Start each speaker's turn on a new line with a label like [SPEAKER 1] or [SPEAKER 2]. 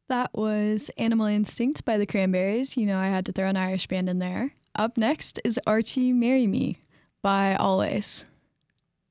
[SPEAKER 1] That was Animal Instinct by the Cranberries. You know, I had to throw an Irish band in there. Up next is Archie Marry Me by Always.